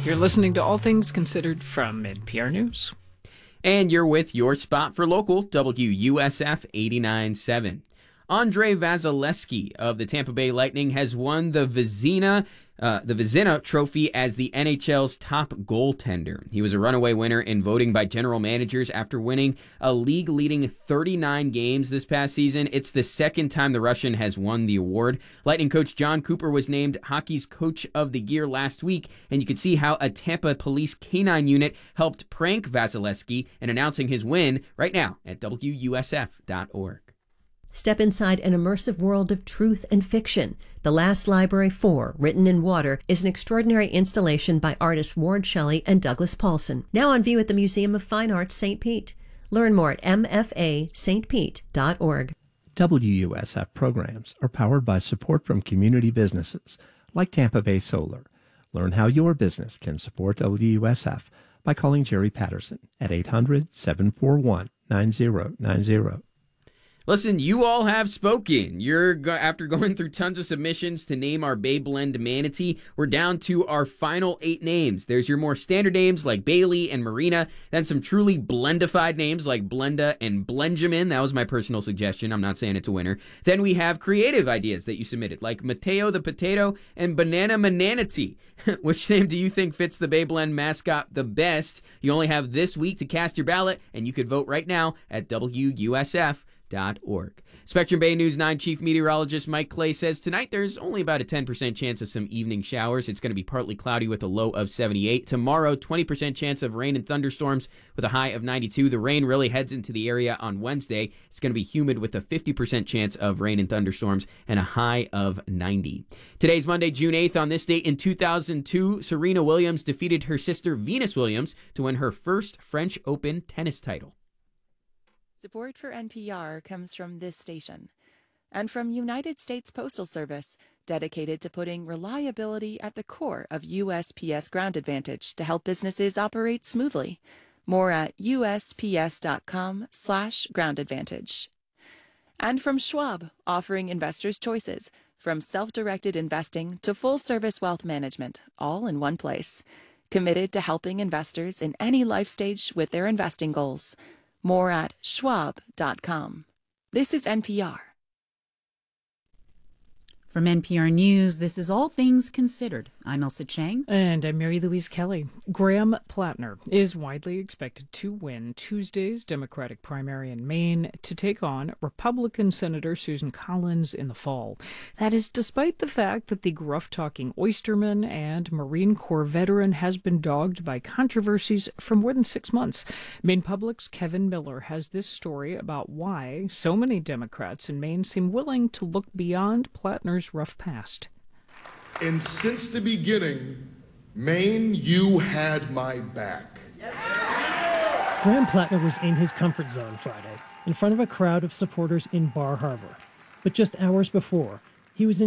You're listening to All Things Considered from NPR News. And you're with your spot for local WUSF 89.7. Andrei Vasilevskiy of the Tampa Bay Lightning has won the Vezina Trophy as the NHL's top goaltender. He was a runaway winner in voting by general managers after winning a league-leading 39 games this past season. It's the second time the Russian has won the award. Lightning coach John Cooper was named Hockey's Coach of the Year last week, and you can see how a Tampa Police Canine unit helped prank Vasilevskiy in announcing his win right now at WUSF.org. Step inside an immersive world of truth and fiction. The Last Library 4, Written in Water, is an extraordinary installation by artists Ward Shelley and Douglas Paulson. Now on view at the Museum of Fine Arts, St. Pete. Learn more at mfastpete.org. WUSF programs are powered by support from community businesses like Tampa Bay Solar. Learn how your business can support WUSF by calling Jerry Patterson at 800-741-9090. Listen, you all have spoken. After going through tons of submissions to name our Bay Blend manatee, we're down to our final 8 names. There's your more standard names like Bailey and Marina, then some truly blendified names like Blenda and Blenjamin. That was my personal suggestion. I'm not saying it's a winner. Then we have creative ideas that you submitted, like Mateo the Potato and Banana Mananatee. Which name do you think fits the Bay Blend mascot the best? You only have this week to cast your ballot, and you could vote right now at WUSF.org. Spectrum Bay News 9 Chief Meteorologist Mike Clay says tonight there's only about a 10% chance of some evening showers. It's going to be partly cloudy with a low of 78. Tomorrow, 20% chance of rain and thunderstorms with a high of 92. The rain really heads into the area on Wednesday. It's going to be humid with a 50% chance of rain and thunderstorms and a high of 90. Today's Monday, June 8th. On this date in 2002, Serena Williams defeated her sister Venus Williams to win her first French Open tennis title. Support for NPR comes from this station and from United States Postal Service, dedicated to putting reliability at the core of USPS Ground Advantage to help businesses operate smoothly. More at usps.com/Ground Advantage. And from Schwab, offering investors choices from self-directed investing to full-service wealth management, all in one place. Committed to helping investors in any life stage with their investing goals. More at schwab.com. This is NPR. From NPR News, this is All Things Considered. I'm Elsa Chang. And I'm Mary Louise Kelly. Graham Plattner is widely expected to win Tuesday's Democratic primary in Maine to take on Republican Senator Susan Collins in the fall. That is despite the fact that the gruff-talking oysterman and Marine Corps veteran has been dogged by controversies for more than 6 months. Maine Public's Kevin Miller has this story about why so many Democrats in Maine seem willing to look beyond Plattner's rough past. And since the beginning, Maine, you had my back. Graham Plattner was in his comfort zone Friday, in front of a crowd of supporters in Bar Harbor. But just hours before, he was in